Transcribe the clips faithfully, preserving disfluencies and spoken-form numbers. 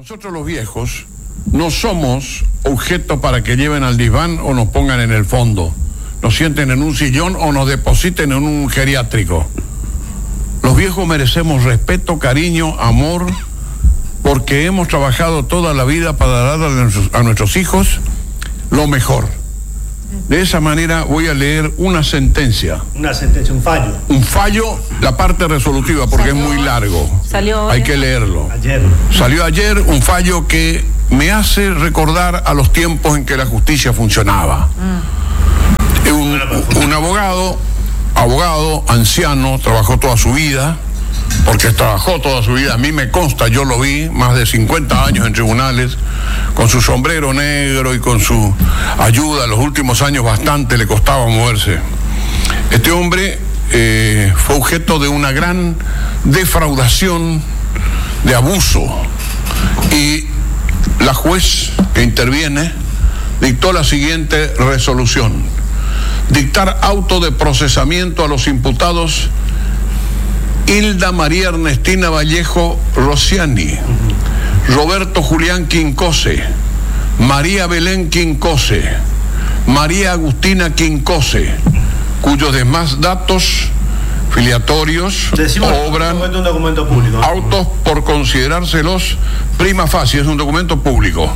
Nosotros los viejos no somos objeto para que lleven al diván o nos pongan en el fondo, nos sienten en un sillón o nos depositen en un geriátrico. Los viejos merecemos respeto, cariño, amor, porque hemos trabajado toda la vida para dar a nuestros, a nuestros hijos lo mejor. De esa manera voy a leer una sentencia. Una sentencia, un fallo. Un fallo, la parte resolutiva, porque salió, es muy largo. Salió Hay que leerlo. Ayer. Salió ayer un fallo que me hace recordar a los tiempos en que la justicia funcionaba. Mm. Un, un abogado, abogado, anciano, trabajó toda su vida, porque trabajó toda su vida, a mí me consta, yo lo vi, más de cincuenta años en tribunales, con su sombrero negro y con su ayuda, los últimos años bastante le costaba moverse. Este hombre eh, fue objeto de una gran defraudación, de abuso, y la juez que interviene dictó la siguiente resolución: dictar auto de procesamiento a los imputados Hilda María Ernestina Vallejo Rociani, Roberto Julián Quincose, María Belén Quincose, María Agustina Quincose, cuyos demás datos filiatorios Decimos obran un documento público. Autos por considerárselos prima facie, es un documento público.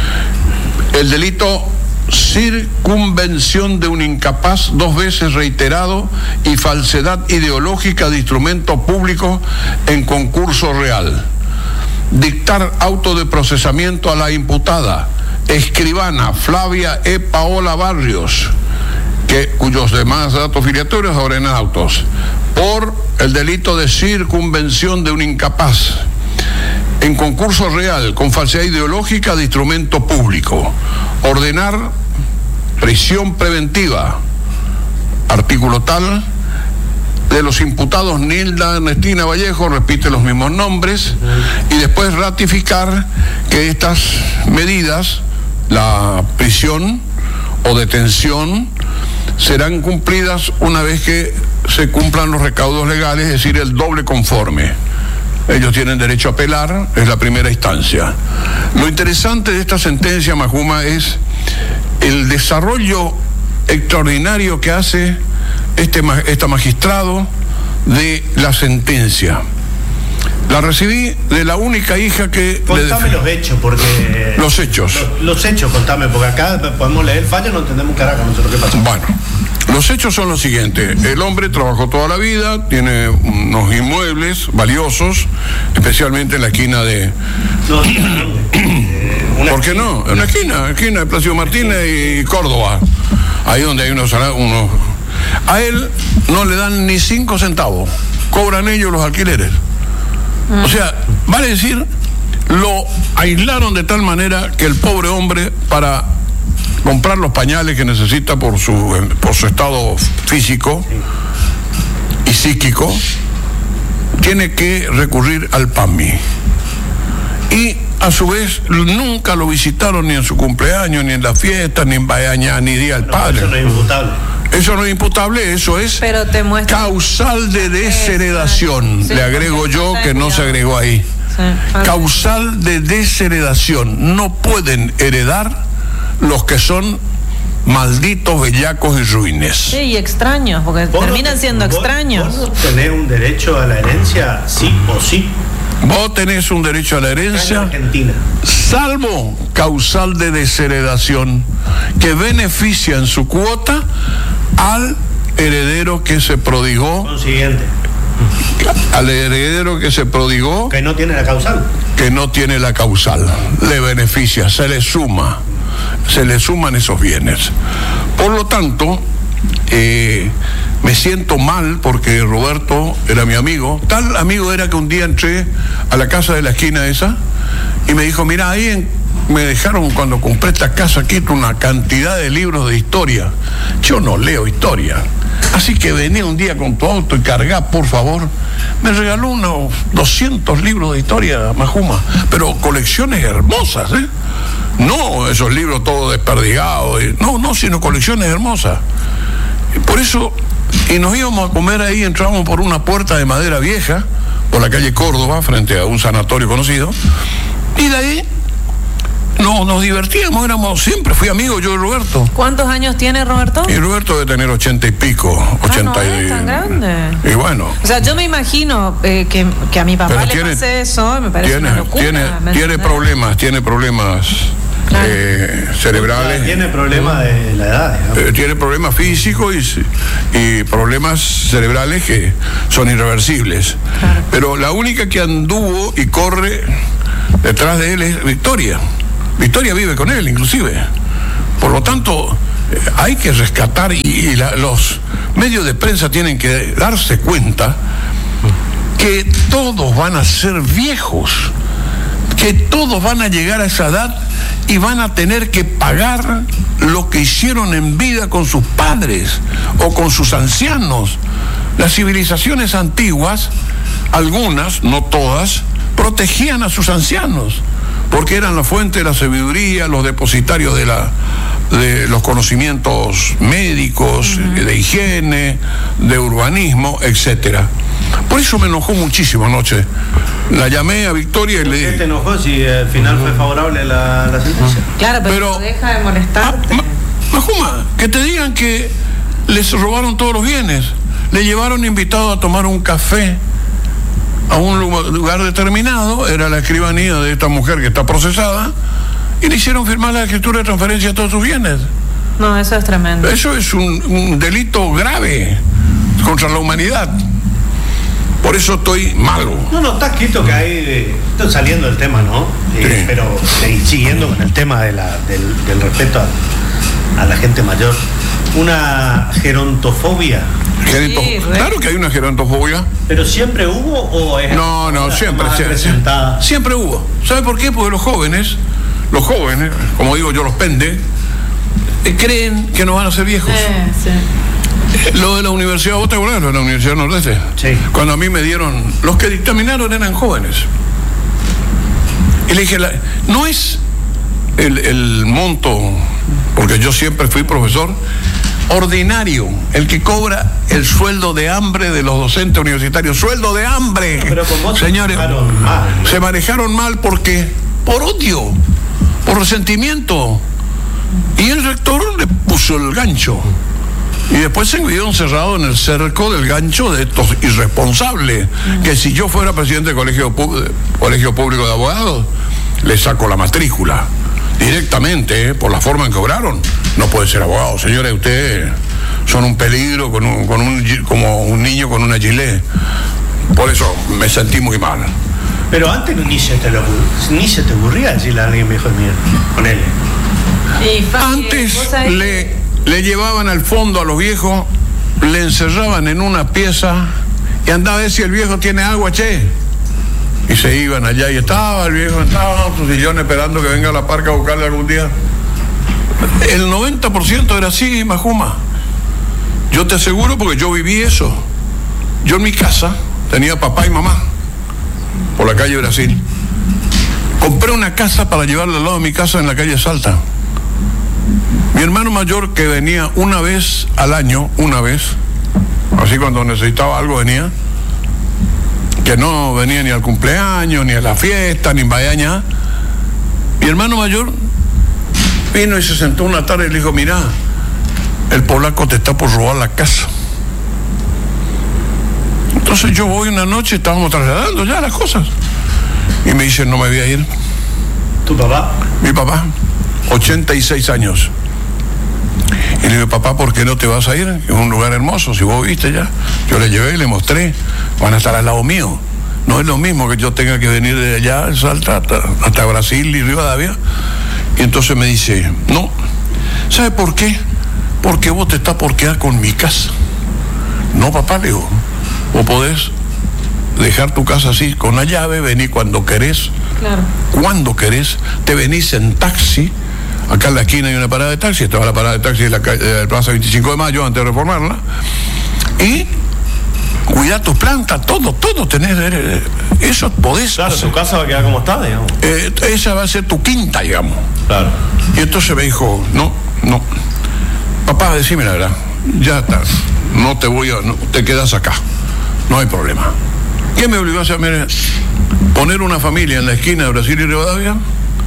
El delito circunvención de un incapaz dos veces reiterado y falsedad ideológica de instrumento público en concurso real. Dictar auto de procesamiento a la imputada escribana Flavia E. Paola Barrios, que, cuyos demás datos filiatorios obran autos, por el delito de circunvención de un incapaz en concurso real con falsedad ideológica de instrumento público. Ordenar prisión preventiva, artículo tal, de los imputados Nilda Ernestina Vallejo, repite los mismos nombres, y después ratificar que estas medidas, la prisión o detención, serán cumplidas una vez que se cumplan los recaudos legales, es decir, el doble conforme. Ellos tienen derecho a apelar, es la primera instancia. Lo interesante de esta sentencia, Majuma, es el desarrollo extraordinario que hace este, este magistrado de la sentencia. La recibí de la única hija que... Contame los hechos, porque... Los hechos. Los, los hechos, contame, porque acá podemos leer el fallo, no entendemos carajo nosotros qué pasó. Bueno, los hechos son los siguientes. El hombre trabajó toda la vida, tiene unos inmuebles valiosos, especialmente en la esquina de... No, eh, ¿Por qué no? En la esquina, esquina de Plácido Martínez y Córdoba. Ahí donde hay unos... unos... A él no le dan ni cinco centavos. Cobran ellos los alquileres. O sea, vale decir, lo aislaron de tal manera que el pobre hombre, para comprar los pañales que necesita por su, por su estado físico y psíquico, tiene que recurrir al PAMI. Y a su vez nunca lo visitaron ni en su cumpleaños, ni en la fiesta, ni en Bayañá, ni Día del Padre. Eso no es imputable. Eso no es imputable, eso es Pero te muestra... causal de desheredación. Sí, le agrego yo que no se agregó ahí. Sí. Causal de desheredación. No pueden heredar los que son malditos, bellacos y ruines. Sí, y extraños, porque terminan siendo vos, extraños. ¿Vos no tenés un derecho a la herencia, sí o sí? Vos tenés un derecho a la herencia, Argentina, salvo causal de desheredación, que beneficia en su cuota al heredero que se prodigó. Consiguiente. Al heredero que se prodigó. Que no tiene la causal. Que no tiene la causal. Le beneficia, se le suma. Se le suman esos bienes. Por lo tanto, eh, me siento mal porque Roberto era mi amigo. Tal amigo era que un día entré a la casa de la esquina esa y me dijo, mira, ahí en, me dejaron cuando compré esta casa aquí una cantidad de libros de historia. Yo no leo historia. Así que vení un día con tu auto y cargá, por favor. Me regaló unos doscientos libros de historia, Majuma, pero colecciones hermosas, ¿eh? No esos libros todos desperdigados, no, no, sino colecciones hermosas. Por eso, y nos íbamos a comer ahí, entramos por una puerta de madera vieja, por la calle Córdoba, frente a un sanatorio conocido, Y de ahí no, nos divertíamos, éramos, siempre fui amigo yo de Roberto. ¿Cuántos años tiene Roberto? Y Roberto debe tener ochenta y pico, ochenta ah, no, y... es tan grande. Y bueno. O sea, yo me imagino eh, que, que a mi papá Pero le tiene, pase eso, me parece tiene, una locura. Tiene, tiene problemas, tiene problemas claro. eh, cerebrales. Tiene problemas de la edad, digamos. Eh, tiene problemas físicos y, y problemas cerebrales que son irreversibles. Claro. Pero la única que anduvo y corre detrás de él es Victoria. Victoria vive con él, inclusive. Por lo tanto, eh, hay que rescatar y, y la, los medios de prensa tienen que darse cuenta que todos van a ser viejos, que todos van a llegar a esa edad y van a tener que pagar lo que hicieron en vida con sus padres o con sus ancianos. Las civilizaciones antiguas, algunas, no todas, protegían a sus ancianos, porque eran la fuente de la sabiduría, los depositarios de, la, de los conocimientos médicos, uh-huh. de higiene, de urbanismo, etcétera. Por eso me enojó muchísimo anoche. La llamé a Victoria y le dije... ¿Qué te enojó si al final fue favorable la, la sentencia? Claro, pero, pero no deja de molestarte. Ah, ma, Majuma, que te digan que les robaron todos los bienes. Le llevaron invitado a tomar un café a un lugar determinado, era la escribanía de esta mujer que está procesada, y le hicieron firmar la escritura de transferencia de todos sus bienes. No, eso es tremendo. Eso es un, un delito grave contra la humanidad. Por eso estoy malo. No, no, está escrito que hay, estoy saliendo del tema, ¿no? Sí. Eh, pero eh, siguiendo con el tema de la, del, del respeto a, a la gente mayor, una gerontofobia. Geronto... Sí, claro que hay una gerontofobia. ¿Pero siempre hubo o es No, no, siempre, siempre, presentada? siempre hubo. ¿Sabe por qué? Porque los jóvenes, los jóvenes, como digo yo, los pende, eh, creen que no van a ser viejos. Eh, sí. Lo de la universidad, ¿vos te acordás? Lo de la Universidad Nordeste. Sí. Cuando a mí me dieron, los que dictaminaron eran jóvenes. Y le dije, la, no es el, el monto, porque yo siempre fui profesor, ordinario, el que cobra el sueldo de hambre de los docentes universitarios. ¡Sueldo de hambre! Pero con vos señores, se manejaron mal. Se manejaron mal porque, por odio, por resentimiento. Y el rector le puso el gancho. Y después se vio encerrado en el cerco del gancho de estos irresponsables, que si yo fuera presidente del colegio, colegio público de abogados, le saco la matrícula directamente, ¿eh? Por la forma en que obraron. No puede ser abogado, señores, ustedes son un peligro con un, con un, como un niño con una gilet. Por eso me sentí muy mal. Pero antes ni se te, lo, ni se te ocurría decirle a alguien viejo de mierda, con él. Antes le... Le llevaban al fondo a los viejos, le encerraban en una pieza y andaba a ver si el viejo tiene agua, che. Y se iban allá y estaba el viejo, estaba en su sillón esperando que venga la parca a buscarle algún día. El noventa por ciento era así, Majuma. Yo te aseguro porque yo viví eso. Yo en mi casa tenía papá y mamá por la calle Brasil. Compré una casa para llevarla al lado de mi casa en la calle Salta. Mi hermano mayor, que venía una vez al año, una vez, así cuando necesitaba algo venía, que no venía ni al cumpleaños, ni a la fiesta, ni en Bayaña. Mi hermano mayor vino y se sentó una tarde y le dijo, mirá, el polaco te está por robar la casa. Entonces yo voy una noche, estábamos trasladando ya las cosas, y me dice, no me voy a ir. ¿Tu papá? Mi papá, ochenta y seis años. Y le digo, papá, ¿por qué no te vas a ir? Es un lugar hermoso, si vos viste ya. Yo le llevé y le mostré, van a estar al lado mío. No es lo mismo que yo tenga que venir de allá, de Salta, hasta, hasta Brasil y Rivadavia. Y entonces me dice, no, ¿sabe por qué? Porque vos te estás por quedar con mi casa. No, papá, le digo, vos podés dejar tu casa así, con la llave, venir cuando querés. Claro. Cuando querés, te venís en taxi. Acá en la esquina hay una parada de taxi, estaba la parada de taxi de la, de la Plaza veinticinco de Mayo antes de reformarla. Y cuidar tus plantas, todo, todo tenés, eso podés Claro, hacer. tu casa va a quedar como está, digamos. Eh, esa va a ser tu quinta, digamos. Claro. Y entonces me dijo, no, no, papá, decime la verdad, ya está, no te voy a, no, te quedas acá, no hay problema. ¿Qué me obligó a hacer? Mire, poner una familia en la esquina de Brasil y Rivadavia,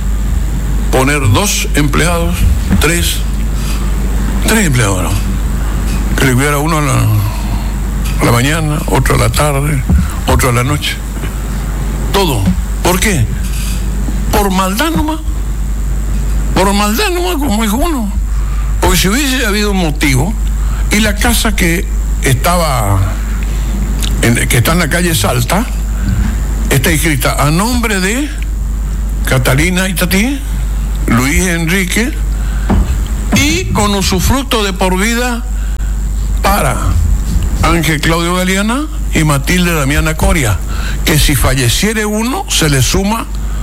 poner dos empleados, tres, tres empleados, ¿no? Que le cuidara uno a la, a la mañana, otro a la tarde, otro a la noche. Todo. ¿Por qué? Por maldad nomás. Por maldad nomás, como dijo uno. Porque si hubiese habido un motivo, y la casa que estaba, en, que está en la calle Salta, está escrita a nombre de Catalina Itatí, Luis Enrique, y con usufructo de por vida para Ángel Claudio Galeana y Matilde Damiana Coria, que si falleciere uno se le suma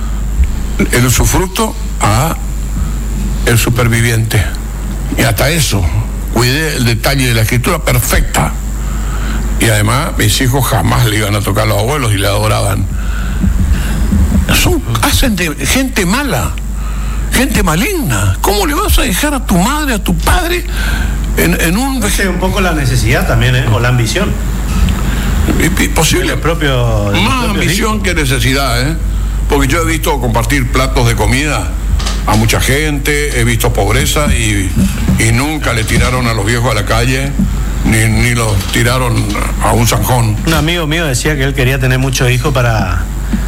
el usufructo a el superviviente. Y hasta eso cuidé el detalle de la escritura perfecta. Y además mis hijos jamás le iban a tocar a los abuelos y le adoraban. Son, hacen de gente mala, gente maligna. ¿Cómo le vas a dejar a tu madre, a tu padre en, en un... No sé, un poco la necesidad también, ¿eh? O la ambición. Y, posible. El propio, el Más propio ambición hijo. que necesidad, ¿eh? Porque yo he visto compartir platos de comida a mucha gente, he visto pobreza y, y nunca le tiraron a los viejos a la calle, ni, ni los tiraron a un zanjón. Un amigo mío decía que él quería tener muchos hijos para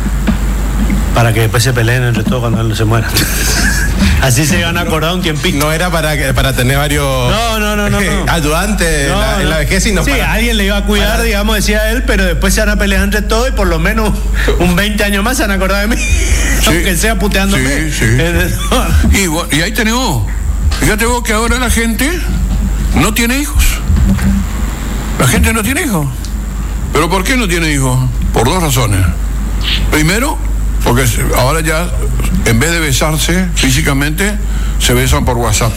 para que después se peleen entre todos cuando él se muera. Así se van a acordar un tiempito. No era para que, para tener varios no, no, no, no, no. ayudantes no, en, la, no. en la vejez, sino sí, para... alguien le iba a cuidar, para... digamos, decía él, pero después se van a pelear entre todos y por lo menos un veinte años más se van a acordar de mí. Sí, aunque sea puteándome. Sí, sí. y, bueno, y ahí tenemos. Fíjate vos que ahora la gente no tiene hijos. La gente no tiene hijos. ¿Pero por qué no tiene hijos? Por dos razones. Primero, porque ahora ya, en vez de besarse físicamente, se besan por WhatsApp.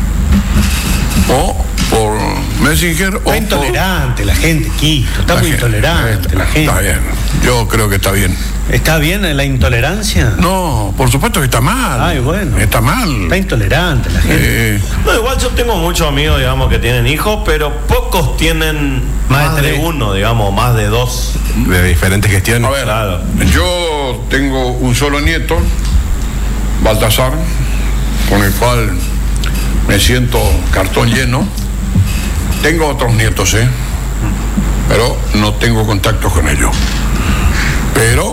O por Messenger. Está o intolerante por... la gente, Quito. Está la muy gente, intolerante está, la gente. Está bien. Yo creo que está bien. ¿Está bien la intolerancia? No, por supuesto que está mal. Ay, bueno. Está mal. Está intolerante la gente. Eh, No, igual yo tengo muchos amigos, digamos, que tienen hijos, pero pocos tienen más, más de, de uno, digamos, más de dos. De diferentes gestiones. A ver, claro. Yo tengo un solo nieto, Baltasar, con el cual me siento cartón lleno. Tengo otros nietos, ¿eh? Pero no tengo contactos con ellos. Pero,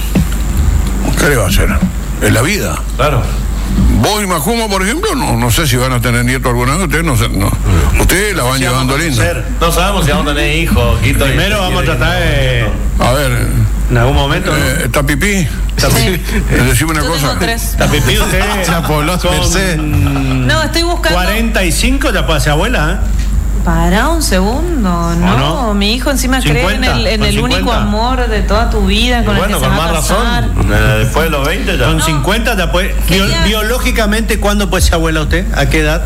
¿qué le va a hacer? Es la vida. Claro. Vos y Majumo, por ejemplo, no, no sé si van a tener nietos alguna vez. Ustedes no sé, no. Ustedes la van Sí, llevando linda. No sabemos si vamos a tener hijos, Quito. Primero y, vamos y, a tratar de... A ver, En algún momento, ¿no? eh, ¿está pipí? Sí. Decime una Yo cosa. tengo tres. ¿Está pipí usted? Ya pobló con Merced. No, estoy buscando. cuarenta y cinco ya puede ser abuela, ¿eh? Para un segundo, no, no? Mi hijo encima cincuenta, cree en el, en con el único cincuenta. amor de toda tu vida, con bueno, el que con se va más a casar. razón. Eh, después de los veinte ya. Con No. cincuenta ya puede... Quería- Bio- biológicamente, ¿cuándo puede ser abuela usted? ¿A qué edad?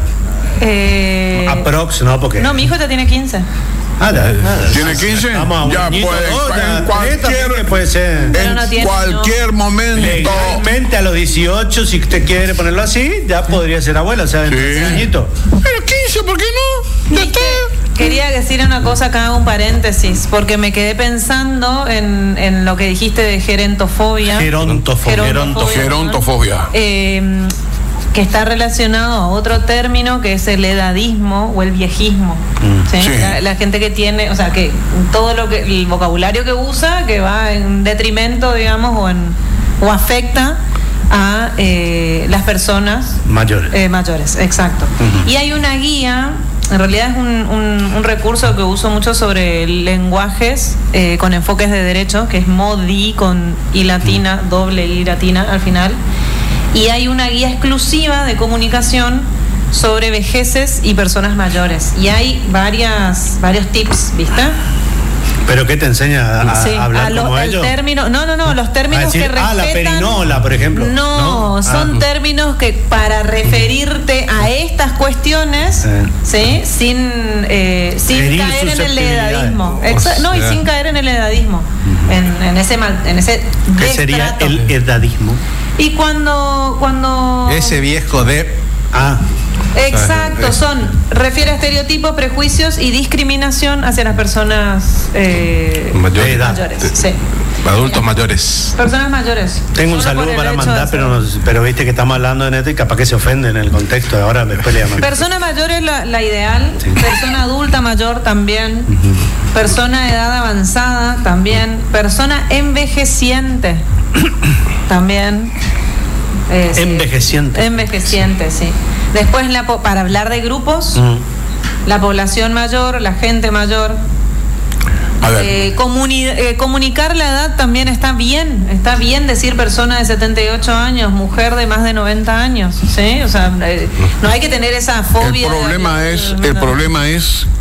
Eh, Aprox, ¿no? Porque... no, mi hijo ya tiene quince. Ah, ya, ya. ¿Tiene quince? Vamos a Ya un añito, puede, dos, en ya, cualquier- tres también puede ser. Pero En no tiene, cualquier momento. Legalmente a los dieciocho, si usted quiere ponerlo así, ya podría ser abuela, o sea, dentro de Sí. un añito. Pero quince, ¿por qué no? Ya Viste, está. quería decir una cosa acá, un paréntesis, porque me quedé pensando en, en lo que dijiste de gerontofobia. Gerontofobia. Gerontofobia. Gerontofobia. Eh, que está relacionado a otro término que es el edadismo o el viejismo. ¿sí? Sí. La, la gente que tiene, o sea, que todo lo que el vocabulario que usa que va en detrimento, digamos, o en o afecta a eh, las personas Mayores. eh, mayores, exacto. Ujú. Y hay una guía, en realidad es un, un, un recurso que uso mucho sobre lenguajes eh, con enfoques de derecho, que es MODI con I latina, doble I latina al final. Y hay una guía exclusiva de comunicación sobre vejeces y personas mayores. Y hay varias, varios tips, ¿viste? ¿Pero qué te enseña a, Sí, a hablar a lo- como el ellos? término, no, no, no, los términos A decir, que respetan. ah, la perinola, por ejemplo. No, ¿No? son Ah. términos que para referirte a estas cuestiones, Eh. ¿sí? Sin, eh, sin Herir caer en el susceptibilidades. edadismo. O Exa- no, y sea. sin caer en el edadismo. En, en ese mal, en ese ¿Qué sería destrato. el edadismo? Y cuando, cuando Ese viejo de... Ah, Exacto, son, refiere a estereotipos, prejuicios y discriminación hacia las personas eh, Mayor edad. mayores. Sí. Adultos mayores. Personas mayores. Tengo un Solo por saludo el para hecho mandar, de pero, ser- nos- pero viste que estamos hablando de esto y capaz que se ofenden en el contexto. Ahora después le llaman. Persona mayor es la, la ideal, Sí. persona adulta mayor también, persona de edad avanzada también, persona envejeciente también. Eh, sí. Envejeciente. Envejeciente, sí. Después, la, po- para hablar de grupos, Mm. la población mayor, la gente mayor. A ver, Eh, comuni- eh, comunicar la edad también está bien, está bien decir persona de setenta y ocho años, mujer de más de noventa años, ¿sí? O sea, eh, no hay que tener esa el fobia. problema de- es, de- el problema es